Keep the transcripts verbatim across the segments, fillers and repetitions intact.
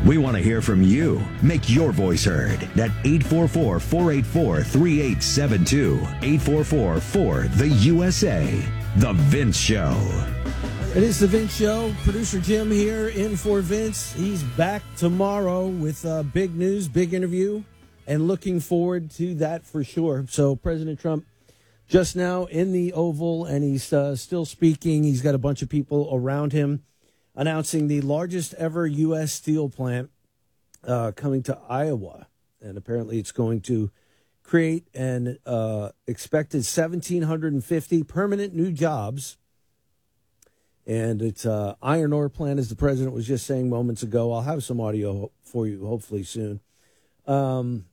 We want to hear from you. Make your voice heard at eight four four, four eight four, three eight seven two. eight four four, four, the U S A. The Vince Show. It is the Vince Show. Producer Jim here in for Vince. He's back tomorrow with uh, big news, big interview, and looking forward to that for sure. So President Trump just now in the Oval, and he's uh, still speaking. He's got a bunch of people around him, announcing the largest ever U S steel plant uh, coming to Iowa. And apparently it's going to create an uh, expected one thousand seven hundred fifty permanent new jobs. And it's uh, iron ore plant, as the president was just saying moments ago. I'll have some audio for you hopefully soon. Um,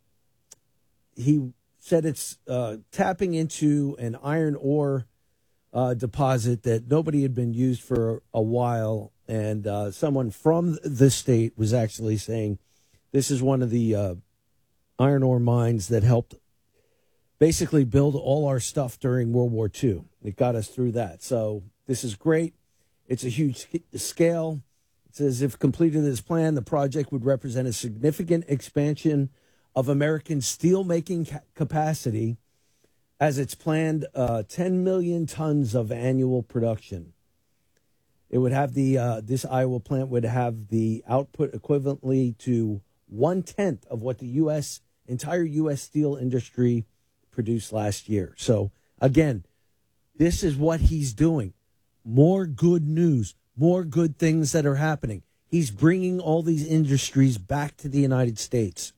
he said it's uh, tapping into an iron ore uh, deposit that nobody had been used for a while. And uh, someone from the state was actually saying this is one of the uh, iron ore mines that helped basically build all our stuff during World War Two. It got us through that. So this is great. It's a huge scale. It says if completed this plan, the project would represent a significant expansion of American steelmaking ca- capacity as it's planned uh, ten million tons of annual production. It would have the, uh, this Iowa plant would have the output equivalently to one-tenth of what the U S, entire U S steel industry produced last year. So, again, this is what he's doing. More good news, more good things that are happening. He's bringing all these industries back to the United States.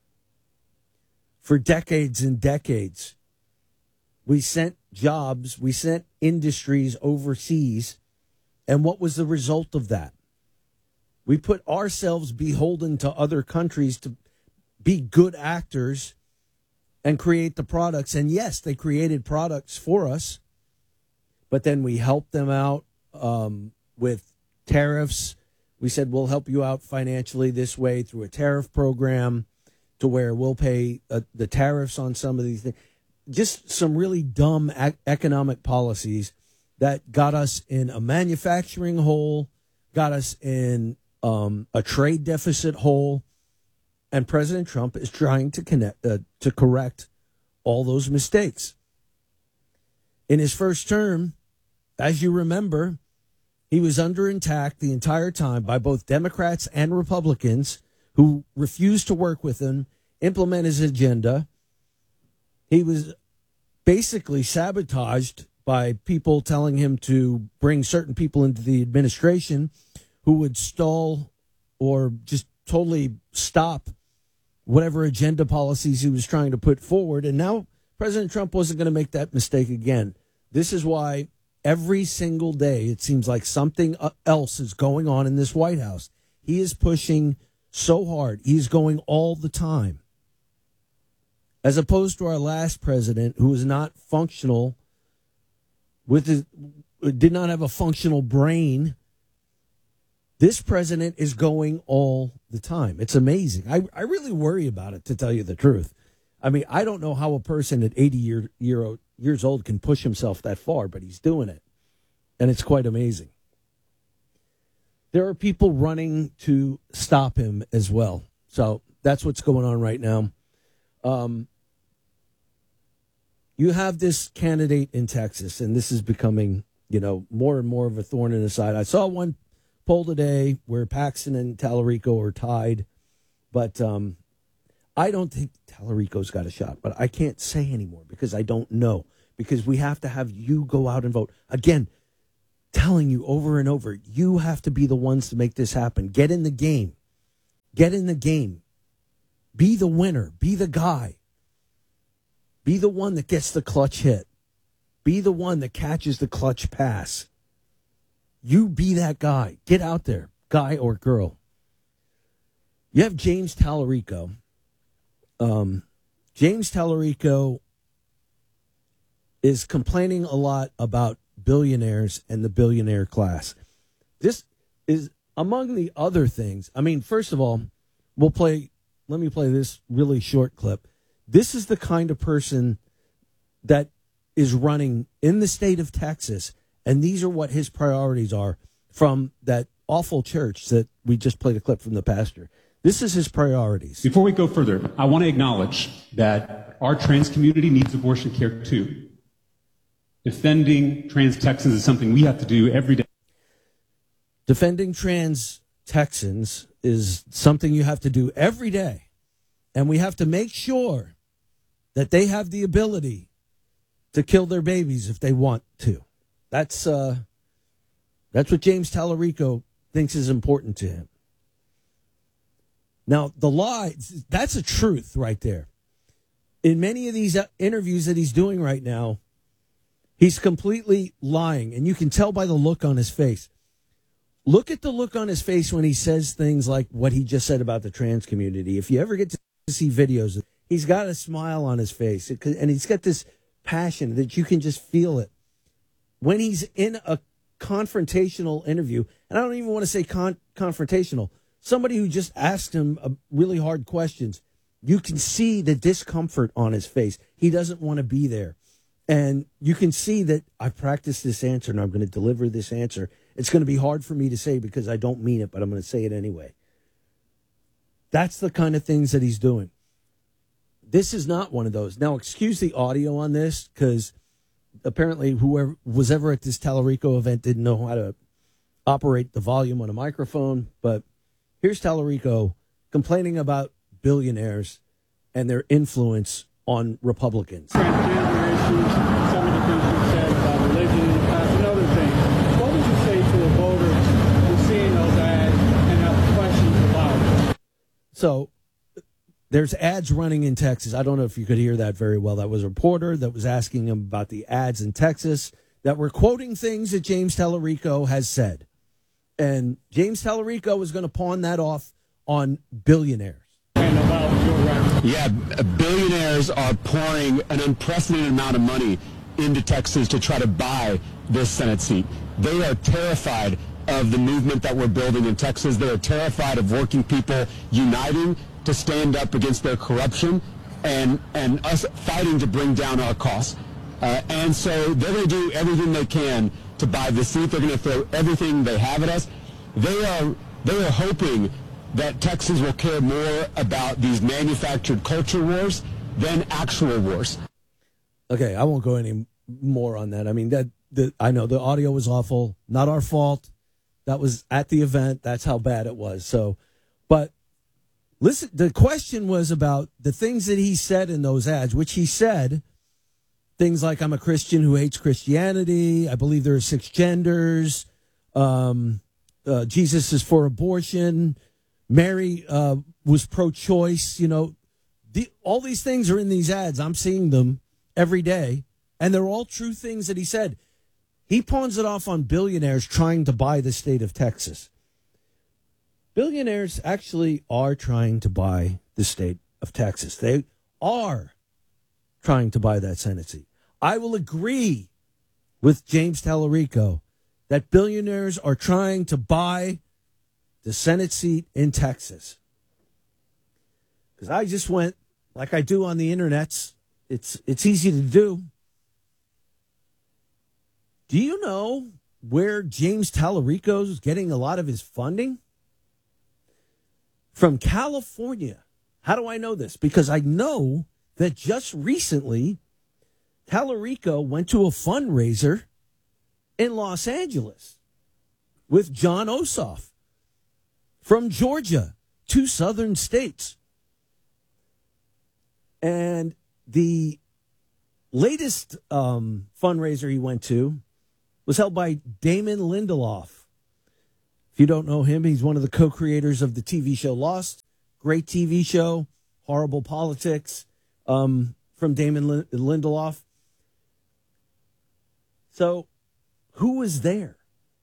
For decades and decades, we sent jobs, we sent industries overseas. And what was the result of that? We put ourselves beholden to other countries to be good actors and create the products. And yes, they created products for us, but then we helped them out um, with tariffs. We said, we'll help you out financially this way through a tariff program to where we'll pay uh, the tariffs on some of these things. Just some really dumb ec- economic policies that got us in a manufacturing hole, got us in um, a trade deficit hole, and President Trump is trying to connect uh, to correct all those mistakes. In his first term, as you remember, he was under attack the entire time by both Democrats and Republicans who refused to work with him, implement his agenda. He was basically sabotaged by people telling him to bring certain people into the administration who would stall or just totally stop whatever agenda policies he was trying to put forward. And now President Trump wasn't going to make that mistake again. This is why every single day it seems like something else is going on in this White House. He is pushing so hard. He's going all the time. As opposed to our last president, who was not functional with his, did not have a functional brain. This president is going all the time. It's amazing. I, I really worry about it, to tell you the truth. I mean, I don't know how a person at eighty year, year, years old can push himself that far, but he's doing it. And it's quite amazing. There are people running to stop him as well. So that's what's going on right now. Um, You have this candidate in Texas, and this is becoming, you know, more and more of a thorn in the side. I saw one poll today where Paxton and Tallarico are tied, but um, I don't think Tallarico's got a shot. But I can't say anymore because I don't know, because we have to have you go out and vote. Again, telling you over and over, you have to be the ones to make this happen. Get in the game. Get in the game. Be the winner. Be the guy. Be the one that gets the clutch hit. Be the one that catches the clutch pass. You be that guy. Get out there, guy or girl. You have James Tallarico. Um, James Tallarico is complaining a lot about billionaires and the billionaire class. This is among the other things. I mean, first of all, we'll play, let me play this really short clip. This is the kind of person that is running in the state of Texas, and these are what his priorities are from that awful church that we just played a clip from the pastor. This is his priorities. Before we go further, I want to acknowledge that our trans community needs abortion care too. Defending trans Texans is something we have to do every day. Defending trans Texans is something you have to do every day. And we have to make sure that they have the ability to kill their babies if they want to. That's uh, that's what James Tallarico thinks is important to him. Now, the lie, that's a truth right there. In many of these interviews that he's doing right now, he's completely lying, and you can tell by the look on his face. Look at the look on his face when he says things like what he just said about the trans community. If you ever get to see videos, he's got a smile on his face, and he's got this passion that you can just feel it. When he's in a confrontational interview, and I don't even want to say con- confrontational, somebody who just asked him a really hard questions, you can see the discomfort on his face. He doesn't want to be there. And you can see that I practiced this answer and I'm going to deliver this answer. It's going to be hard for me to say because I don't mean it, but I'm going to say it anyway. That's the kind of things that he's doing. This is not one of those. Now, excuse the audio on this because apparently whoever was ever at this Tallarico event didn't know how to operate the volume on a microphone. But here's Tallarico complaining about billionaires and their influence on Republicans. Transgender issues, some of the things you said about religion, uh, and other things. What would you say to a voter who's seeing those ads and have questions about it? So there's ads running in Texas. I don't know if you could hear that very well. That was a reporter that was asking him about the ads in Texas that were quoting things that James Tallarico has said. And James Tallarico is going to pawn that off on billionaires. And about your record. Yeah, billionaires are pouring an unprecedented amount of money into Texas to try to buy this Senate seat. They are terrified of the movement that we're building in Texas. They are terrified of working people uniting to stand up against their corruption and, and us fighting to bring down our costs. Uh, and so they're going to do everything they can to buy the seat. They're going to throw everything they have at us. They are they are hoping that Texans will care more about these manufactured culture wars than actual wars. Okay, I won't go any more on that. I mean, that the, I know the audio was awful. Not our fault. That was at the event. That's how bad it was. So, but listen, the question was about the things that he said in those ads, which he said things like, I'm a Christian who hates Christianity. I believe there are six genders. Um, uh, Jesus is for abortion. Mary uh, was pro-choice. You know, the, all these things are in these ads. I'm seeing them every day, and they're all true things that he said. He pawns it off on billionaires trying to buy the state of Texas. Billionaires actually are trying to buy the state of Texas. They are trying to buy that Senate seat. I will agree with James Tallarico that billionaires are trying to buy the Senate seat in Texas. Because I just went, like I do on the internets, it's it's easy to do. Do you know where James Tallarico is getting a lot of his funding? From California. How do I know this? Because I know that just recently, Tallarico went to a fundraiser in Los Angeles with John Ossoff from Georgia, two southern states. And the latest um, fundraiser he went to was held by Damon Lindelof. If you don't know him, he's one of the co-creators of the T V show Lost. Great T V show, horrible politics um, from Damon Lindelof. So, who was there?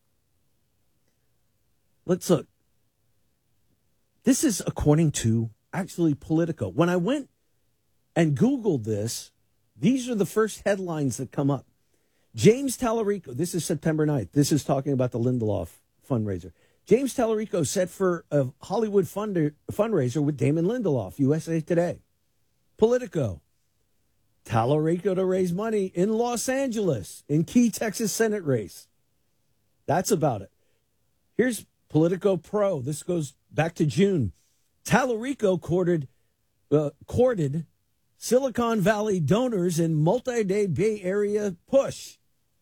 Let's look. This is according to actually Politico. When I went and Googled this, these are the first headlines that come up. James Tallarico, this is September ninth. This is talking about the Lindelof fundraiser. James Tallarico set for a Hollywood funder, fundraiser with Damon Lindelof, U S A Today. Politico. Tallarico to raise money in Los Angeles in key Texas Senate race. That's about it. Here's Politico Pro. This goes back to June. Tallarico courted, uh, courted Silicon Valley donors in multi-day Bay Area push.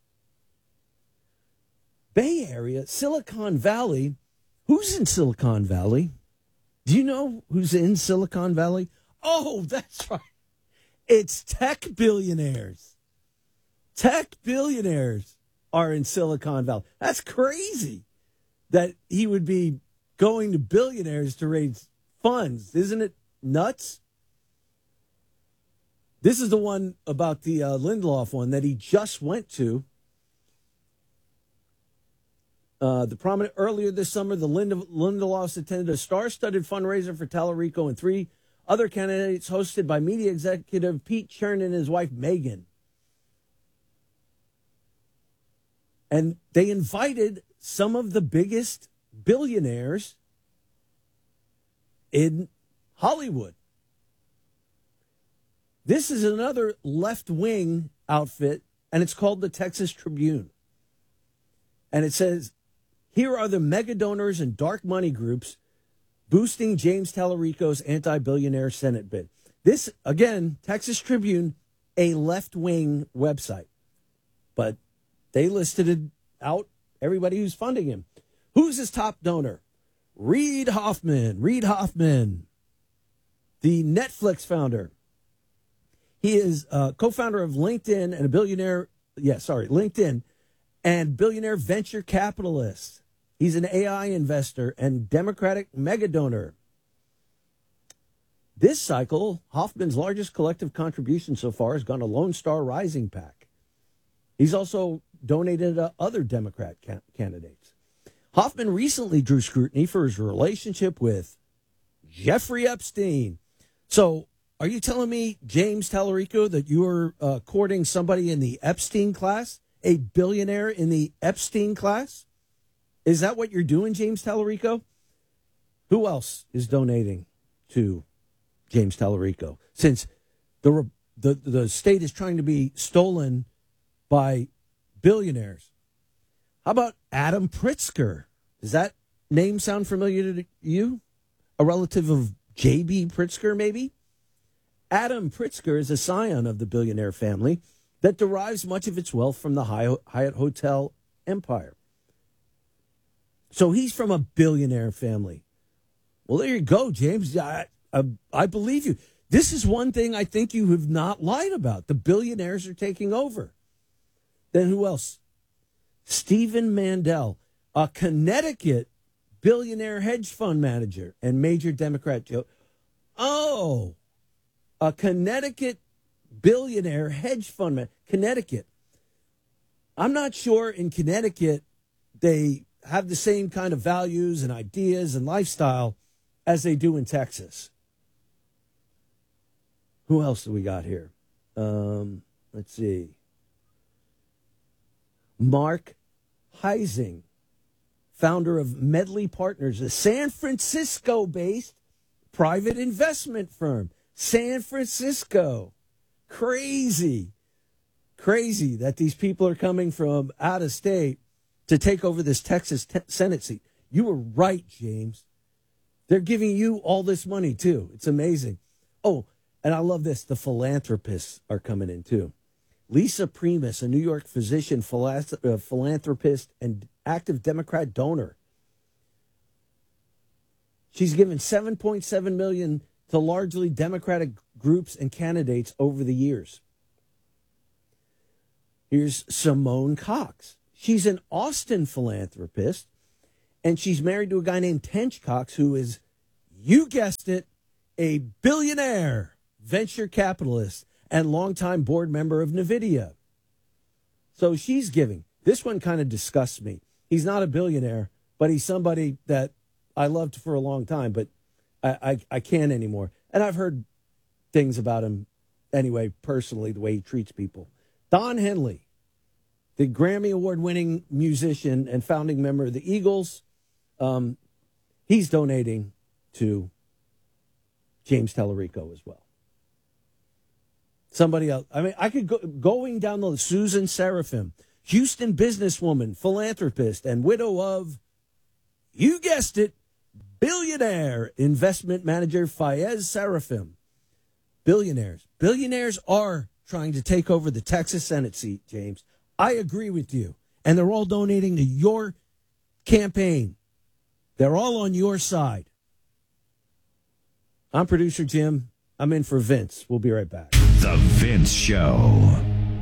Bay Area, Silicon Valley. Who's in Silicon Valley? Do you know who's in Silicon Valley? Oh, that's right. It's tech billionaires. Tech billionaires are in Silicon Valley. That's crazy that he would be going to billionaires to raise funds. Isn't it nuts? This is the one about the uh, Lindelof one that he just went to. Uh, the prominent earlier this summer, the Lind- Lindelofs attended a star-studded fundraiser for Tallarico and three other candidates hosted by media executive Pete Chernin and his wife Megan. And they invited some of the biggest billionaires in Hollywood. This is another left-wing outfit, and it's called the Texas Tribune. And it says, here are the mega donors and dark money groups boosting James Tallarico's anti-billionaire Senate bid. This, again, Texas Tribune, a left-wing website. But they listed it out, everybody who's funding him. Who's his top donor? Reid Hoffman. Reid Hoffman, the Netflix founder. He is a co-founder of LinkedIn and a billionaire, yeah, sorry, LinkedIn, and billionaire venture capitalist. He's an A I investor and Democratic mega donor. This cycle, Hoffman's largest collective contribution so far has gone to Lone Star Rising PAC. He's also donated to other Democrat ca- candidates. Hoffman recently drew scrutiny for his relationship with Jeffrey Epstein. So, are you telling me, James Tallarico, that you are uh, courting somebody in the Epstein class? A billionaire in the Epstein class? Is that what you're doing, James Tallarico? Who else is donating to James Tallarico? Since the the the state is trying to be stolen by billionaires. How about Adam Pritzker? Does that name sound familiar to you? A relative of J B Pritzker, maybe? Adam Pritzker is a scion of the billionaire family that derives much of its wealth from the Hyatt Hotel empire. So he's from a billionaire family. Well, there you go, James. I, I, I believe you. This is one thing I think you have not lied about. The billionaires are taking over. Then who else? Stephen Mandel, a Connecticut billionaire hedge fund manager and major Democrat. Oh, a Connecticut billionaire hedge fund manager. Connecticut. I'm not sure in Connecticut they have the same kind of values and ideas and lifestyle as they do in Texas. Who else do we got here? Um, let's see. Mark Heising, founder of Medley Partners, a San Francisco-based private investment firm. San Francisco. Crazy. Crazy that these people are coming from out of state to take over this Texas te- Senate seat. You were right, James. They're giving you all this money, too. It's amazing. Oh, and I love this. The philanthropists are coming in, too. Lisa Primus, a New York physician, philanthropist, and active Democrat donor. She's given seven point seven million dollars to largely Democratic groups and candidates over the years. Here's Simone Cox. She's an Austin philanthropist, and she's married to a guy named Tench Cox, who is, you guessed it, a billionaire venture capitalist and longtime board member of NVIDIA. So she's giving. This one kind of disgusts me. He's not a billionaire, but he's somebody that I loved for a long time, but I, I, I can't anymore. And I've heard things about him anyway, personally, the way he treats people. Don Henley, the Grammy Award-winning musician and founding member of the Eagles, um, he's donating to James Tallarico as well. Somebody else. I mean, I could go going down the list. Susan Seraphim, Houston businesswoman, philanthropist, and widow of, you guessed it, billionaire investment manager Fayez Sarafim. Billionaires. Billionaires are trying to take over the Texas Senate seat, James. I agree with you. And they're all donating to your campaign. They're all on your side. I'm producer Jim. I'm in for Vince. We'll be right back. The Vince Show.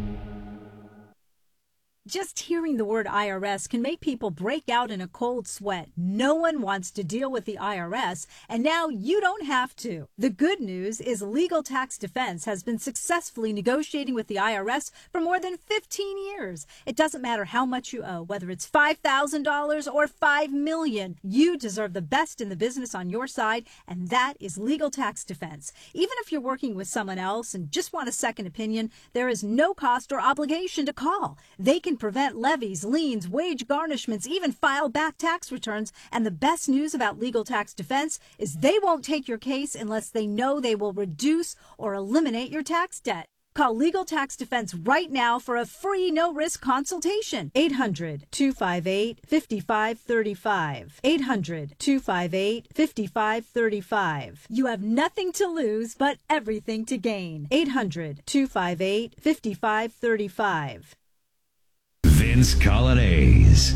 Just hearing the word I R S can make people break out in a cold sweat. No one wants to deal with the I R S, and now you don't have to. The good news is Legal Tax Defense has been successfully negotiating with the I R S for more than fifteen years. It doesn't matter how much you owe, whether it's five thousand dollars or five million dollars. You deserve the best in the business on your side, and that is Legal Tax Defense. Even if you're working with someone else and just want a second opinion, there is no cost or obligation to call. They can prevent levies, liens, wage garnishments, even file back tax returns. And the best news about Legal Tax Defense is they won't take your case unless they know they will reduce or eliminate your tax debt. Call Legal Tax Defense right now for a free no-risk consultation. eight hundred, two five eight, five five three five. eight hundred, two five eight, five five three five. You have nothing to lose but everything to gain. eight hundred, two five eight, five five three five. Vince Colonnese.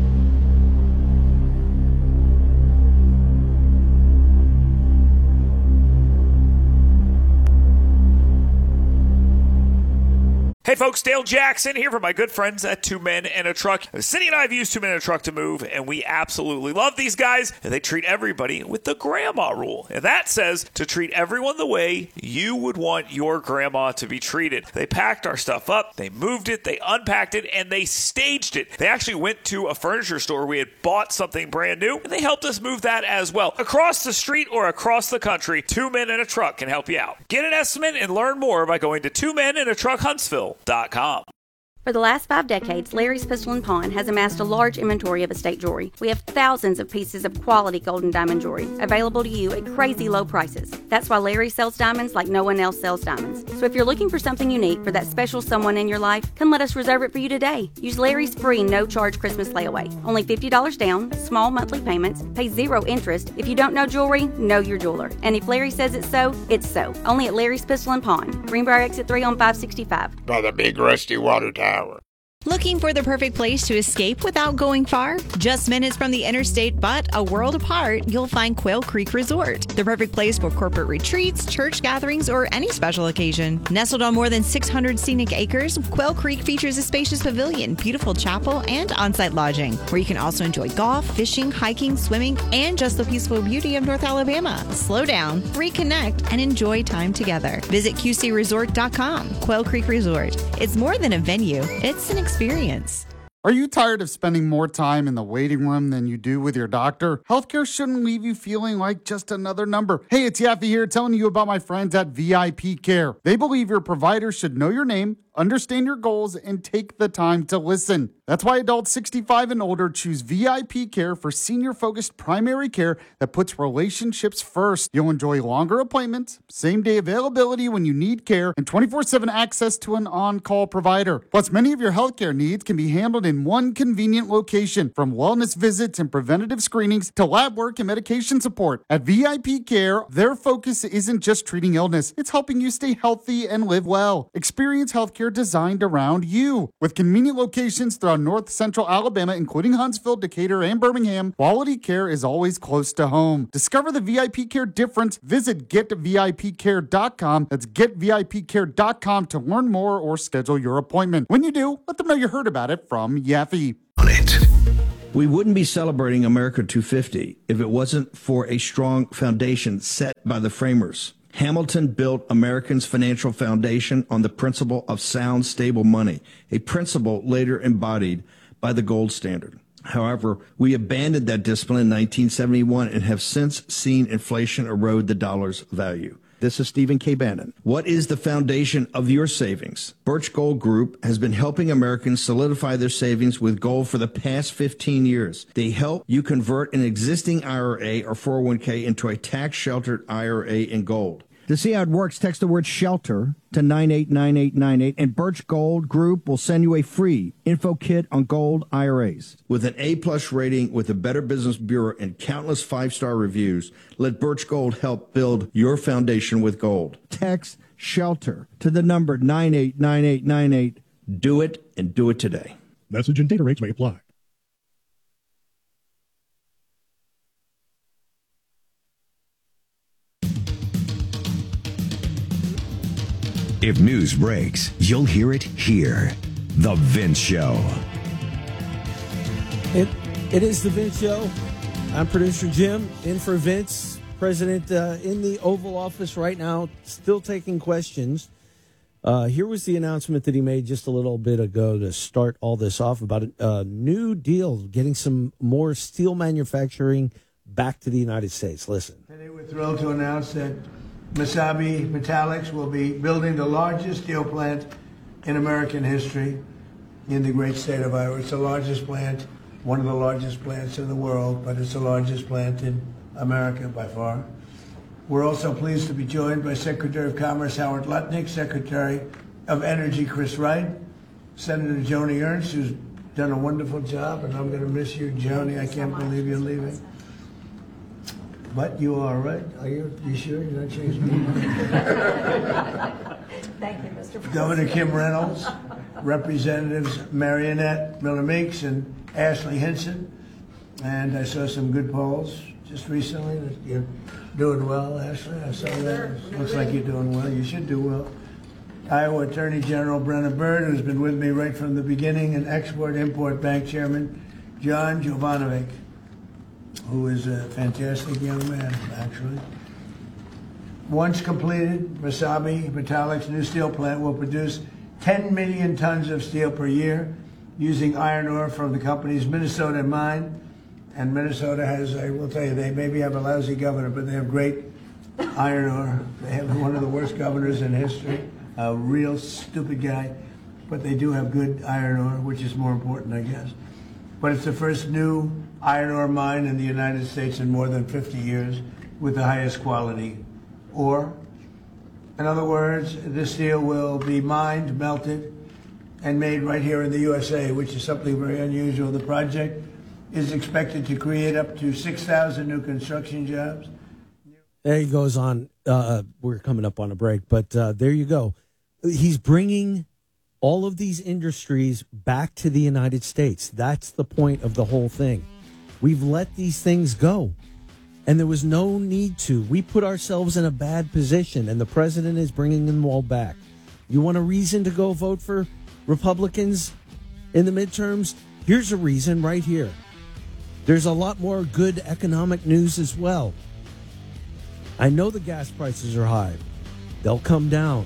Hey folks, Dale Jackson here for my good friends at Two Men and a Truck. Cindy and I have used Two Men and a Truck to move, and we absolutely love these guys. And they treat everybody with the grandma rule. And that says to treat everyone the way you would want your grandma to be treated. They packed our stuff up, they moved it, they unpacked it, and they staged it. They actually went to a furniture store. We had bought something brand new, and they helped us move that as well. Across the street or across the country, Two Men and a Truck can help you out. Get an estimate and learn more by going to Two Men and a Truck Huntsville dot com. For the last five decades, Larry's Pistol and Pawn has amassed a large inventory of estate jewelry. We have thousands of pieces of quality gold and diamond jewelry available to you at crazy low prices. That's why Larry sells diamonds like no one else sells diamonds. So if you're looking for something unique for that special someone in your life, come let us reserve it for you today. Use Larry's free no-charge Christmas layaway. Only fifty dollars down, small monthly payments, pay zero interest. If you don't know jewelry, know your jeweler. And if Larry says it's so, it's so. Only at Larry's Pistol and Pawn, Greenbrier Exit three on five sixty-five. By the big rusty water tower. Looking for the perfect place to escape without going far? Just minutes from the interstate, but a world apart, you'll find Quail Creek Resort. The perfect place for corporate retreats, church gatherings, or any special occasion. Nestled on more than six hundred scenic acres, Quail Creek features a spacious pavilion, beautiful chapel, and on-site lodging, where you can also enjoy golf, fishing, hiking, swimming, and just the peaceful beauty of North Alabama. Slow down, reconnect, and enjoy time together. Visit Q C resort dot com. Quail Creek Resort. It's more than a venue, it's an experience. Experience. Are you tired of spending more time in the waiting room than you do with your doctor? Healthcare shouldn't leave you feeling like just another number. Hey, it's Yaffe here telling you about my friends at V I P Care. They believe your provider should know your name, understand your goals, and take the time to listen. That's why adults sixty-five and older choose V I P Care for senior-focused primary care that puts relationships first. You'll enjoy longer appointments, same-day availability when you need care, and twenty-four seven access to an on-call provider. Plus, many of your healthcare needs can be handled in one convenient location, from wellness visits and preventative screenings to lab work and medication support. At V I P Care, their focus isn't just treating illness, it's helping you stay healthy and live well. Experience healthcare designed around you. With convenient locations throughout North Central Alabama, including Huntsville, Decatur, and Birmingham, quality care is always close to home. Discover the V I P Care difference. Visit get V I P care dot com. That's get V I P care dot com to learn more or schedule your appointment. When you do, let them know you heard about it from Yaffe. On it. We wouldn't be celebrating America two fifty if it wasn't for a strong foundation set by the framers. Hamilton built Americans' financial foundation on the principle of sound, stable money, a principle later embodied by the gold standard. However, we abandoned that discipline in nineteen seventy-one and have since seen inflation erode the dollar's value. This is Stephen K. Bannon. What is the foundation of your savings? Birch Gold Group has been helping Americans solidify their savings with gold for the past fifteen years. They help you convert an existing I R A or four oh one k into a tax-sheltered I R A in gold. To see how it works, text the word SHELTER to nine eight nine eight nine eight, and Birch Gold Group will send you a free info kit on gold I R As. With an A-plus rating with the Better Business Bureau and countless five-star reviews, let Birch Gold help build your foundation with gold. Text SHELTER to the number nine eight nine eight nine eight. Do it, and do it today. Message and data rates may apply. If news breaks, you'll hear it here. The Vince Show. It It is The Vince Show. I'm producer Jim, in for Vince. President uh, in the Oval Office right now, still taking questions. Uh, here was the announcement that he made just a little bit ago to start all this off about a, a new deal, getting some more steel manufacturing back to the United States. Listen. Today we're thrilled to announce that Mesabi Metallics will be building the largest steel plant in American history in the great state of Iowa. It's the largest plant, one of the largest plants in the world, but it's the largest plant in America by far. We're also pleased to be joined by Secretary of Commerce Howard Lutnick, Secretary of Energy Chris Wright, Senator Joni Ernst, who's done a wonderful job, and I'm going to miss you, Joni. I can't believe you're leaving. But you are, right? Are you, you sure you're not changing your mind? Thank you, Mister President. Governor Kim Reynolds, Representatives Marionette Miller Meeks and Ashley Hinson. And I saw some good polls just recently that you're doing well, Ashley. I saw that. Looks like you're doing well. You should do well. Iowa Attorney General Brenna Bird, who's been with me right from the beginning, and Export-Import Bank Chairman John Jovanovic, who is a fantastic young man, actually. Once completed, Mesabi Metallics' new steel plant will produce ten million tons of steel per year using iron ore from the company's Minnesota mine. And Minnesota has, I will tell you, they maybe have a lousy governor, but they have great iron ore. They have one of the worst governors in history, a real stupid guy, but they do have good iron ore, which is more important, I guess. But it's the first new iron ore mine in the United States in more than fifty years with the highest quality ore. In other words, this steel will be mined, melted, and made right here in the U S A, which is something very unusual. The project is expected to create up to six thousand new construction jobs. There he goes on. Uh, we're coming up on a break, but uh, there you go. He's bringing all of these industries back to the United States. That's the point of the whole thing. We've let these things go, and there was no need to. We put ourselves in a bad position, and the president is bringing them all back. You want a reason to go vote for Republicans in the midterms? Here's a reason right here. There's a lot more good economic news as well. I know the gas prices are high. They'll come down.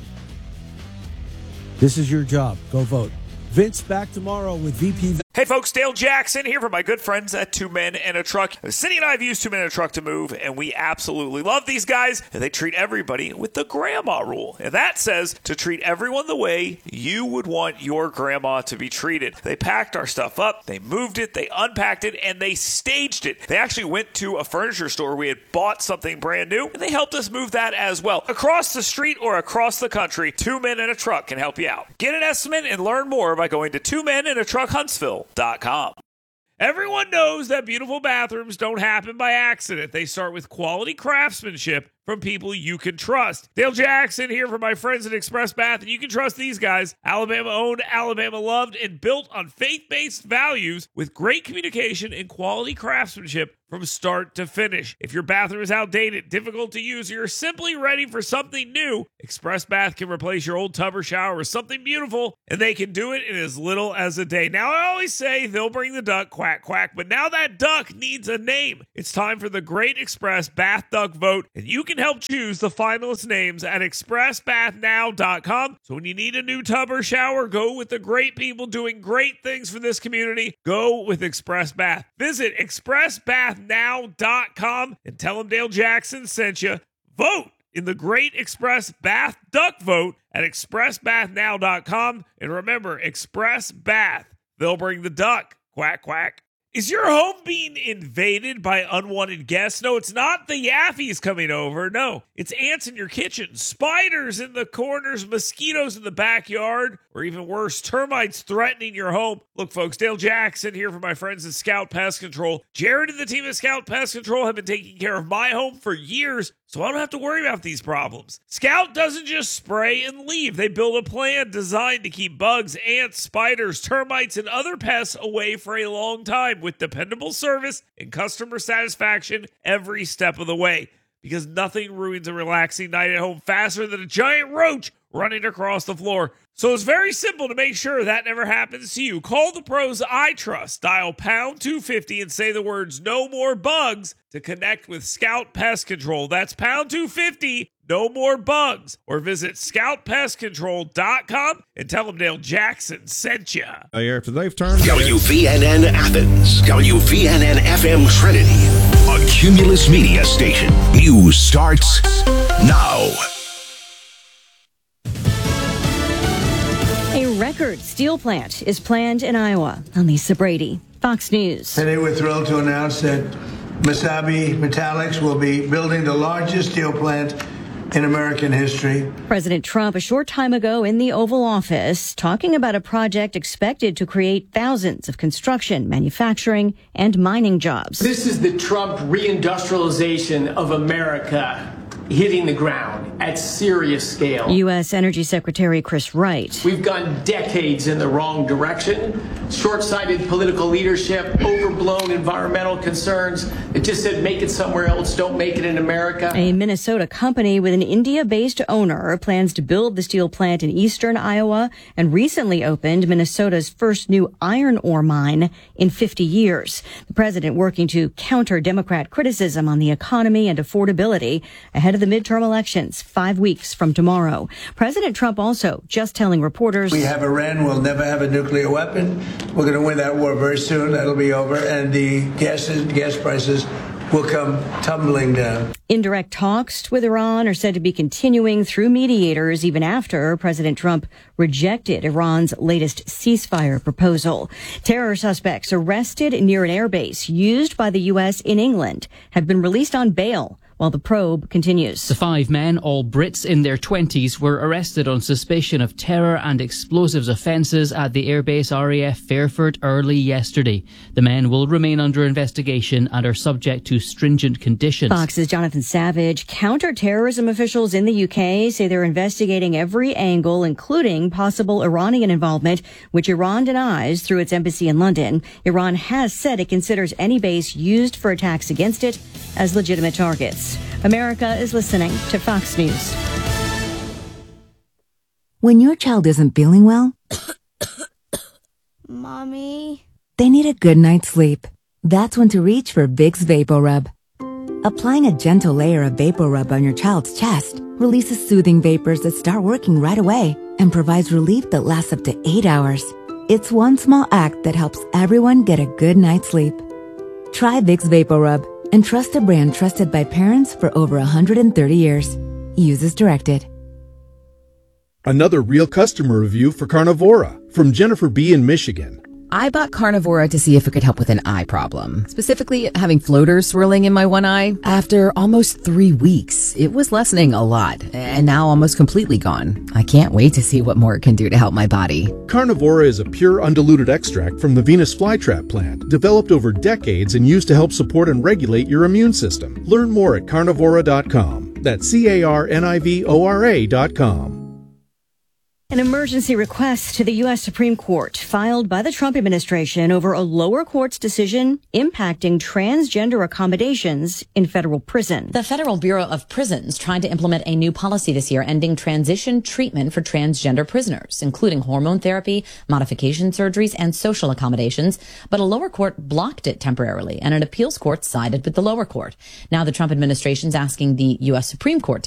This is your job. Go vote. Vince back tomorrow with V P. Hey folks, Dale Jackson here for my good friends at Two Men and a Truck. Cindy and I have used Two Men and a Truck to move, and we absolutely love these guys. They treat everybody with the grandma rule. And that says to treat everyone the way you would want your grandma to be treated. They packed our stuff up, they moved it, they unpacked it, and they staged it. They actually went to a furniture store. We had bought something brand new, and they helped us move that as well. Across the street or across the country, Two Men and a Truck can help you out. Get an estimate and learn more by going to two men and a truck huntsville dot com. Everyone knows that beautiful bathrooms don't happen by accident. They start with quality craftsmanship from people you can trust. Dale Jackson here for my friends at Express Bath, and you can trust these guys. Alabama owned, Alabama loved, and built on faith-based values with great communication and quality craftsmanship from start to finish. If your bathroom is outdated, difficult to use, or you're simply ready for something new, Express Bath can replace your old tub or shower with something beautiful, and they can do it in as little as a day. Now, I always say they'll bring the duck, quack, quack, but now that duck needs a name. It's time for the Great Express Bath Duck Vote, and you can help choose the finalist names at express bath now dot com. So when you need a new tub or shower, go with the great people doing great things for this community. Go with Express Bath. Visit express bath now dot com and tell them Dale Jackson sent you. Vote in the Great Express Bath Duck Vote at express bath now dot com. And remember, Express Bath, they'll bring the duck. Quack, quack. Is your home being invaded by unwanted guests? No, it's not the Yaffies coming over. No, it's ants in your kitchen, spiders in the corners, mosquitoes in the backyard, or even worse, termites threatening your home. Look, folks, Dale Jackson here for my friends at Scout Pest Control. Jared and the team at Scout Pest Control have been taking care of my home for years, so I don't have to worry about these problems. Scout doesn't just spray and leave. They build a plan designed to keep bugs, ants, spiders, termites, and other pests away for a long time with dependable service and customer satisfaction every step of the way. Because nothing ruins a relaxing night at home faster than a giant roach running across the floor. So it's very simple to make sure that never happens to you. Call the pros I trust. Dial pound two fifty and say the words "no more bugs" to connect with Scout Pest Control. That's pound two fifty, no more bugs. Or visit scout pest control dot com and tell them Dale Jackson sent you. After they've turned W V N N Athens, W V N N F M Trinity, a Cumulus Media station. News starts now. A record steel plant is planned in Iowa. I'm Lisa Brady, Fox News. Today we're thrilled to announce that Mesabi Metallics will be building the largest steel plant in American history. President Trump, a short time ago in the Oval Office, talking about a project expected to create thousands of construction, manufacturing, and mining jobs. This is the Trump reindustrialization of America hitting the ground at serious scale. U S. Energy Secretary Chris Wright. We've gone decades in the wrong direction. Short-sighted political leadership, overblown environmental concerns. It just said make it somewhere else, don't make it in America. A Minnesota company with an India-based owner plans to build the steel plant in eastern Iowa and recently opened Minnesota's first new iron ore mine in fifty years. The president working to counter Democrat criticism on the economy and affordability ahead of the midterm elections five weeks from tomorrow. President Trump also just telling reporters, we have Iran, we'll never have a nuclear weapon. We're going to win that war very soon. That'll be over. And the gas, gas prices will come tumbling down. Indirect talks with Iran are said to be continuing through mediators even after President Trump rejected Iran's latest ceasefire proposal. Terror suspects arrested near an airbase used by the U S in England have been released on bail while the probe continues. The five men, all Brits in their twenties, were arrested on suspicion of terror and explosives offences at the airbase R A F Fairford early yesterday. The men will remain under investigation and are subject to stringent conditions. Fox's Jonathan Savage. Counter-terrorism officials in the U K say they're investigating every angle, including possible Iranian involvement, which Iran denies through its embassy in London. Iran has said it considers any base used for attacks against it as legitimate targets. America is listening to Fox News. When your child isn't feeling well, Mommy, they need a good night's sleep. That's when to reach for Vicks VapoRub. Applying a gentle layer of VapoRub on your child's chest releases soothing vapors that start working right away and provides relief that lasts up to eight hours. It's one small act that helps everyone get a good night's sleep. Try Vicks VapoRub and trust a brand trusted by parents for over one hundred thirty years. Use as directed. Another real customer review for Carnivora from Jennifer B. in Michigan. I bought Carnivora to see if it could help with an eye problem, specifically having floaters swirling in my one eye. After almost three weeks, it was lessening a lot, and now almost completely gone. I can't wait to see what more it can do to help my body. Carnivora is a pure undiluted extract from the Venus flytrap plant, developed over decades and used to help support and regulate your immune system. Learn more at carnivora dot com. That's C A R N I V O R A dot com. An emergency request to the U S. Supreme Court filed by the Trump administration over a lower court's decision impacting transgender accommodations in federal prison. The Federal Bureau of Prisons tried to implement a new policy this year ending transition treatment for transgender prisoners, including hormone therapy, modification surgeries, and social accommodations. But a lower court blocked it temporarily, and an appeals court sided with the lower court. Now the Trump administration is asking the U S. Supreme Court